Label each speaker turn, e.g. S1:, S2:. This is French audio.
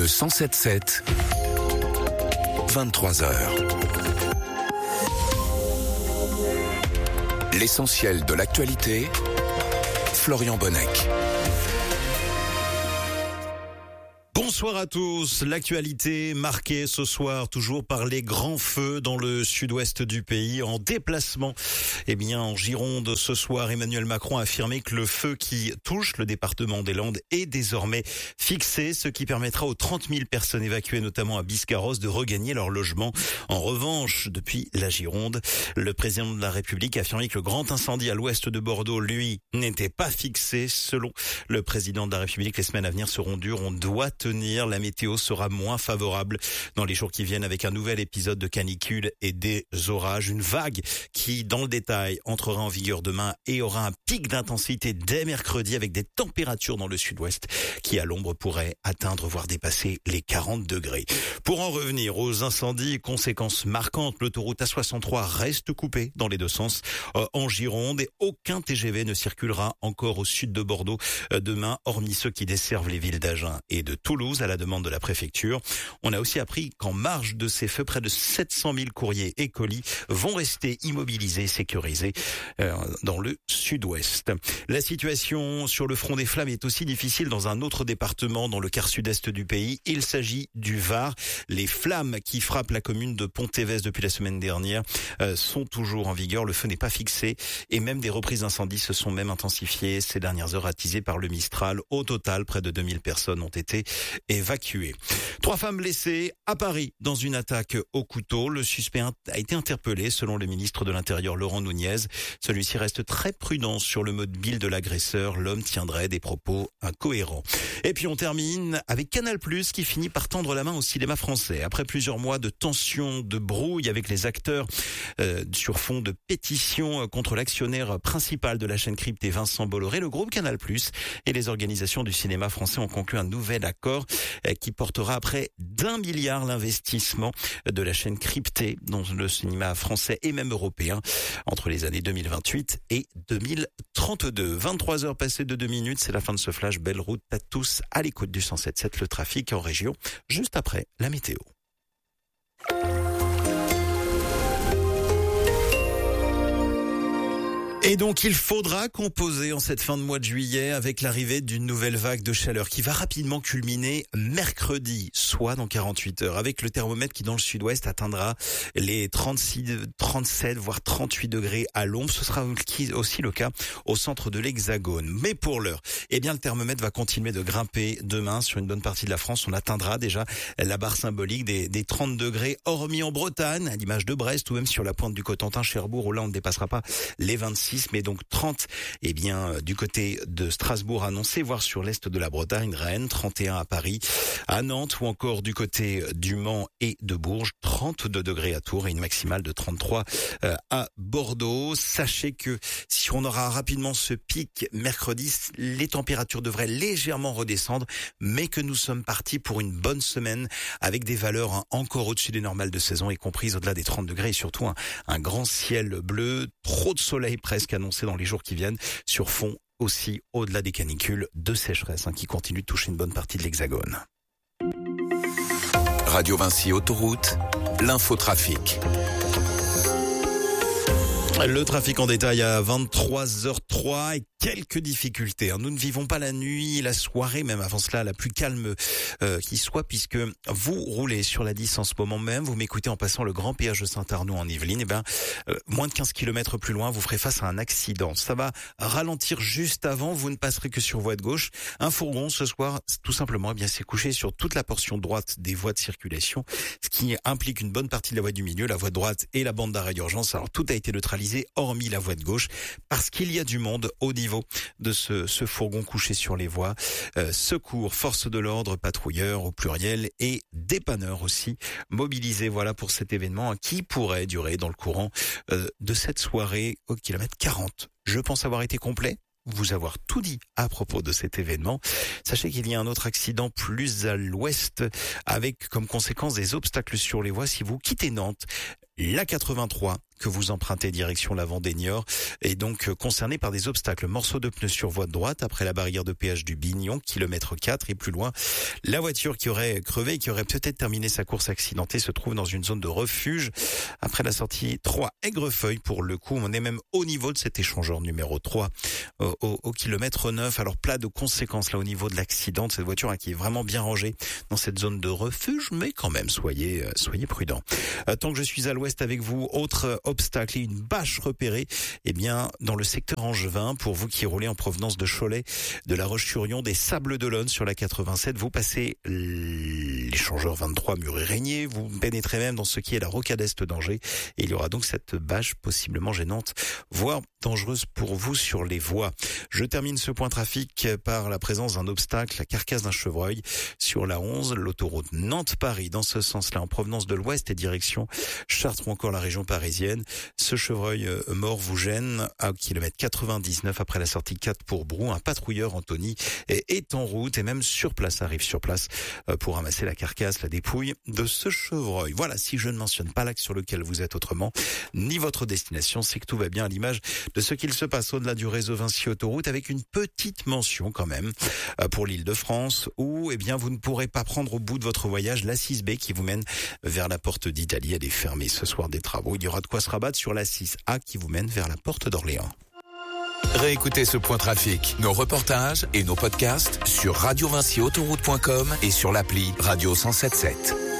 S1: Le 107.7, 23h. L'essentiel de l'actualité, Florian Bonnec.
S2: Bonsoir à tous. L'actualité marquée ce soir toujours par les grands feux dans le sud-ouest du pays. En déplacement, en Gironde ce soir, Emmanuel Macron a affirmé que le feu qui touche le département des Landes est désormais fixé, ce qui permettra aux 30 000 personnes évacuées, notamment à Biscarrosse, de regagner leur logement. En revanche, depuis la Gironde, le président de la République a affirmé que le grand incendie à l'ouest de Bordeaux, lui, n'était pas fixé. Selon le président de la République, les semaines à venir seront dures. On doit tenir. La météo sera moins favorable dans les jours qui viennent avec un nouvel épisode de canicule et des orages. Une vague qui, dans le détail, entrera en vigueur demain et aura un pic d'intensité dès mercredi avec des températures dans le sud-ouest qui, à l'ombre, pourraient atteindre, voire dépasser les 40 degrés. Pour en revenir aux incendies, conséquences marquantes, l'autoroute A63 reste coupée dans les deux sens en Gironde et aucun TGV ne circulera encore au sud de Bordeaux demain, hormis ceux qui desservent les villes d'Agen et de Toulouse à la demande de la préfecture. On a aussi appris qu'en marge de ces feux, près de 700 000 courriers et colis vont rester immobilisés, sécurisés dans le sud-ouest. La situation sur le front des flammes est aussi difficile dans un autre département, dans le quart sud-est du pays. Il s'agit du Var. Les flammes qui frappent la commune de Pontévez depuis la semaine dernière sont toujours en vigueur. Le feu n'est pas fixé et même des reprises d'incendie se sont même intensifiées ces dernières heures, attisées par le Mistral. Au total, près de 2000 personnes ont été évacuées. 3 femmes blessées à Paris dans une attaque au couteau. Le suspect a été interpellé selon le ministre de l'Intérieur Laurent Nunez. Celui-ci reste très prudent sur le mobile de l'agresseur. L'homme tiendrait des propos incohérents. Et puis on termine avec Canal+, qui finit par tendre la main au cinéma français. Après plusieurs mois de tensions, de brouille avec les acteurs sur fond de pétition contre l'actionnaire principal de la chaîne cryptée, Vincent Bolloré, le groupe Canal+ et les organisations du cinéma français ont conclu un nouvel accord qui portera à près d'1 milliard l'investissement de la chaîne cryptée dans le cinéma français et même européen entre les années 2028 et 2032. 23h passées de 2 minutes, c'est la fin de ce flash. Belle route à tous à l'écoute du 107.7, le trafic en région, juste après la météo. Et donc il faudra composer en cette fin de mois de juillet avec l'arrivée d'une nouvelle vague de chaleur qui va rapidement culminer mercredi, soit dans 48 heures, avec le thermomètre qui dans le sud-ouest atteindra les 36, 37 voire 38 degrés à l'ombre. Ce sera aussi le cas au centre de l'Hexagone. Mais pour l'heure, le thermomètre va continuer de grimper demain sur une bonne partie de la France. On atteindra déjà la barre symbolique des 30 degrés, hormis en Bretagne, à l'image de Brest ou même sur la pointe du Cotentin, Cherbourg, où là on ne dépassera pas les 26. Mais donc 30, du côté de Strasbourg annoncé, voire sur l'est de la Bretagne, Rennes, 31 à Paris, à Nantes ou encore du côté du Mans et de Bourges, 32 degrés à Tours et une maximale de 33 à Bordeaux. Sachez que si on aura rapidement ce pic mercredi, les températures devraient légèrement redescendre, mais que nous sommes partis pour une bonne semaine avec des valeurs encore au-dessus des normales de saison, y compris au-delà des 30 degrés et surtout un grand ciel bleu, trop de soleil presque annoncé dans les jours qui viennent, sur fond aussi au-delà des canicules de sécheresse qui continuent de toucher une bonne partie de l'Hexagone.
S1: Radio Vinci Autoroute, l'infotrafic.
S2: Le trafic en détail à 23h03 et quelques difficultés. Nous ne vivons pas la nuit, la soirée, même avant cela, la plus calme qui soit, puisque vous roulez sur la 10 en ce moment même. Vous m'écoutez en passant le grand péage de Saint-Arnaud en Yvelines. Moins de 15 km plus loin, vous ferez face à un accident. Ça va ralentir juste avant. Vous ne passerez que sur voie de gauche. Un fourgon ce soir, tout simplement, s'est couché sur toute la portion droite des voies de circulation, ce qui implique une bonne partie de la voie du milieu, la voie de droite et la bande d'arrêt d'urgence. Alors tout a été neutralisé, hormis la voie de gauche, parce qu'il y a du monde au niveau de ce fourgon couché sur les voies. Secours, forces de l'ordre, patrouilleurs au pluriel et dépanneurs aussi mobilisés pour cet événement qui pourrait durer dans le courant de cette soirée au kilomètre 40. Je pense avoir été complet, vous avoir tout dit à propos de cet événement. Sachez qu'il y a un autre accident plus à l'ouest avec comme conséquence des obstacles sur les voies si vous quittez Nantes. La 83 que vous empruntez direction la Vendée-Niort est donc concerné par des obstacles. Morceau de pneu sur voie de droite après la barrière de péage du Bignon, kilomètre 4 et plus loin. La voiture qui aurait crevé et qui aurait peut-être terminé sa course accidentée se trouve dans une zone de refuge après la sortie 3 Aigrefeuille. Pour le coup, on est même au niveau de cet échangeur numéro 3 au kilomètre 9. Alors plat de conséquences là au niveau de l'accident de cette voiture qui est vraiment bien rangée dans cette zone de refuge, mais quand même soyez prudents. Tant que je suis à l'ouest avec vous, autre obstacle et une bâche repérée, dans le secteur angevin, pour vous qui roulez en provenance de Cholet, de La Roche-sur-Yon, des Sables-d'Olonne sur la 87, vous passez l'échangeur 23 Muret-Régnier, vous pénétrez même dans ce qui est la rocade est d'Angers, et il y aura donc cette bâche possiblement gênante, voire dangereuse pour vous sur les voies. Je termine ce point trafic par la présence d'un obstacle, la carcasse d'un chevreuil sur la 11, l'autoroute Nantes-Paris, dans ce sens-là, en provenance de l'ouest et direction Chartres ou encore la région parisienne. Ce chevreuil mort vous gêne à kilomètre 99 après la sortie 4 pour Brou. Un patrouilleur, Anthony, est en route et même arrive sur place pour ramasser la carcasse, la dépouille de ce chevreuil. Voilà, si je ne mentionne pas l'axe sur lequel vous êtes autrement, ni votre destination, c'est que tout va bien à l'image de ce qu'il se passe au-delà du réseau Vinci Autoroute, avec une petite mention quand même pour l'Île-de-France où vous ne pourrez pas prendre au bout de votre voyage la 6B qui vous mène vers la porte d'Italie. Elle est fermée ce soir des travaux. Il y aura de quoi se rabattre sur la 6A qui vous mène vers la porte d'Orléans.
S1: Réécoutez ce point trafic, nos reportages et nos podcasts sur radiovinciautoroute.com et sur l'appli Radio 107.7.